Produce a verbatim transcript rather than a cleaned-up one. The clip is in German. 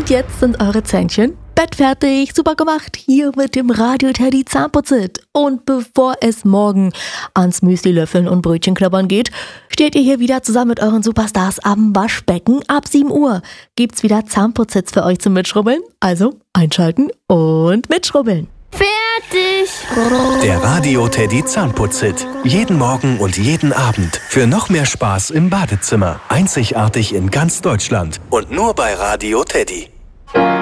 Und jetzt sind eure Zähnchen bettfertig, super gemacht, hier mit dem Radio Teddy Zahnputzit. Und bevor es morgen ans Müsli löffeln und Brötchen knabbern geht, steht ihr hier wieder zusammen mit euren Superstars am Waschbecken. Ab sieben Uhr gibt's wieder Zahnputzits für euch zum Mitschrubbeln. Also einschalten und mitschrubbeln. Fertig! Der Radio Teddy Zahnputzit. Jeden Morgen und jeden Abend. Für noch mehr Spaß im Badezimmer. Einzigartig in ganz Deutschland. Und nur bei Radio Teddy.